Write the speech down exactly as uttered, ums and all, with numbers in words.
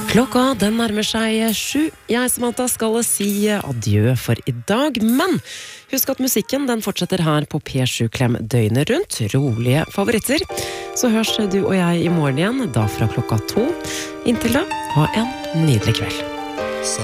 Klokka den nærmer seg sju. Jeg, Samantha, skal si adjø for i dag. Men husk at musikken den fortsetter her på P sju Klem døgnet rundt. Rolige favoritter. Så hørs du og jeg i morgen igjen, da fra klokka to. Inntil da, ha en nydelig kveld.